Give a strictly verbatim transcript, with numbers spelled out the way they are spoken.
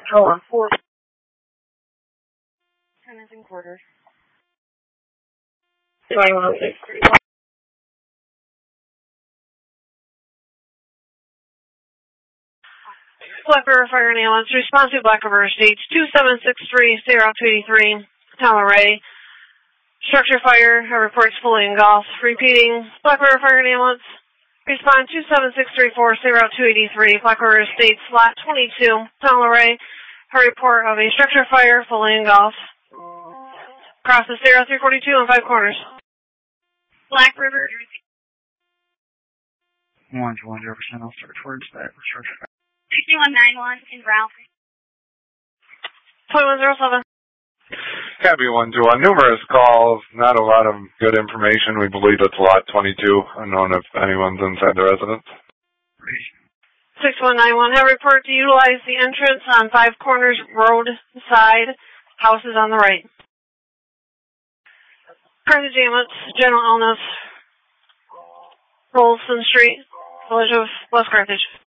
Tower four. Tenants in quarters. nine one six three. Black River Fire and Ambulance. Response to Black River Estates two seven six three, zero two eight three, Tom Array. Structure fire. Our report's fully engulfed. Repeating. Black River Fire and Ambulance. Respond two seven six three four, zero two eight three, Black River Estates, Lot twenty-two, Tom Array. A report of a structure fire fully engulfed. Across the zero three forty-two and five corners. Black River. one to one zero percent, I'll start towards that structure fire. sixty-one ninety-one in Ralph. twenty-one oh seven. Copy one to one. Numerous calls, not a lot of good information. We believe it's lot twenty-two. Unknown if anyone's inside the residence. six one nine one. Have a report to utilize the entrance on Five Corners Road side. House is on the right. Carthage Ambulance, General Illness, Rolston Street, Village of West Carthage.